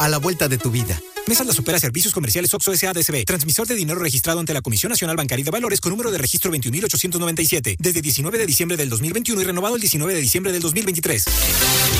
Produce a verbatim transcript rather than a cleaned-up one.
a la vuelta de tu vida. Mesas las opera Servicios Comerciales Oxxo S A D C B. Transmisor de dinero registrado ante la Comisión Nacional Bancaria de Valores con número de registro veintiún mil ochocientos noventa y siete. Desde diecinueve de diciembre del dos mil veintiuno y renovado el diecinueve de diciembre del dos mil veintitrés.